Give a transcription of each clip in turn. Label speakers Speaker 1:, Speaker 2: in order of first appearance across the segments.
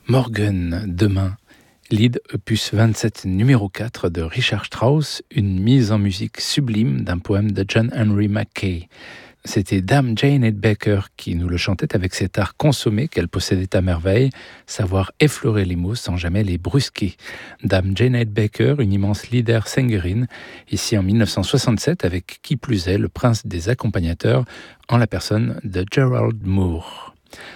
Speaker 1: Morgen, demain, Lied opus 27 numéro 4 de Richard Strauss, une mise en musique sublime d'un poème de John Henry Mackay. C'était Dame Jane Baker qui nous le chantait avec cet art consommé qu'elle possédait à merveille, savoir effleurer les mots sans jamais les brusquer. Dame Jane Baker, une immense leader sängerin, ici en 1967 avec qui plus est le prince des accompagnateurs en la personne de Gerald Moore.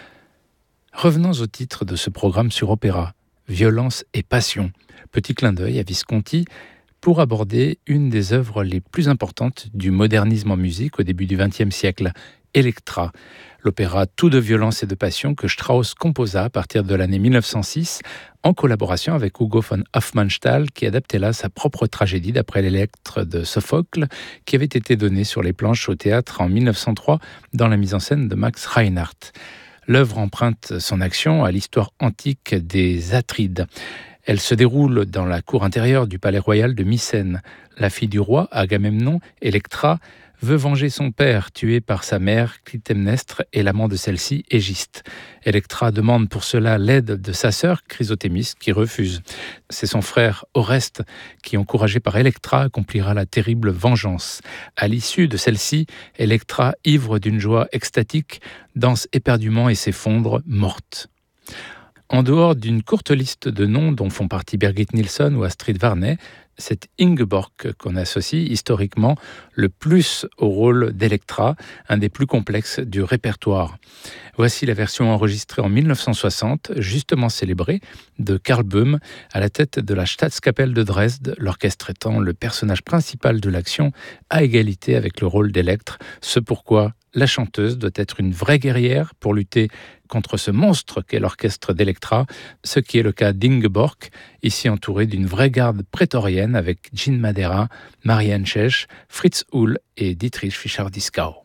Speaker 1: Revenons au titre de ce programme sur opéra, Violence et passion. Petit clin d'œil à Visconti pour aborder une des œuvres les plus importantes du modernisme en musique au début du XXe siècle, Elektra, l'opéra tout de violence et de passion que Strauss composa à partir de l'année 1906 en collaboration avec Hugo von Hofmannsthal qui adaptait là sa propre tragédie d'après l'Électre de Sophocle qui avait été donnée sur les planches au théâtre en 1903 dans la mise en scène de Max Reinhardt. L'œuvre emprunte son action à l'histoire antique des Atrides. Elle se déroule dans la cour intérieure du palais royal de Mycène. La fille du roi, Agamemnon, Électra, veut venger son père, tué par sa mère, Clytemnestre, et l'amant de celle-ci, Égiste. Électra demande pour cela l'aide de sa sœur, Chrysothémis, qui refuse. C'est son frère, Oreste, qui, encouragé par Électra, accomplira la terrible vengeance. À l'issue de celle-ci, Électra, ivre d'une joie extatique, danse éperdument et s'effondre, morte. En dehors d'une courte liste de noms dont font partie Birgit Nilsson ou Astrid Varney, c'est Ingeborg qu'on associe historiquement le plus au rôle d'Électra, un des plus complexes du répertoire. Voici la version enregistrée en 1960, justement célébrée, de Karl Böhm à la tête de la Staatskapelle de Dresde, l'orchestre étant le personnage principal de l'action, à égalité avec le rôle d'Électre, ce pourquoi la chanteuse doit être une vraie guerrière pour lutter contre ce monstre qu'est l'orchestre d'Électra, ce qui est le cas d'Ingeborg, ici entourée d'une vraie garde prétorienne avec Jean Madera, Marianne Schesch, Fritz Uhl et Dietrich Fischer-Dieskau.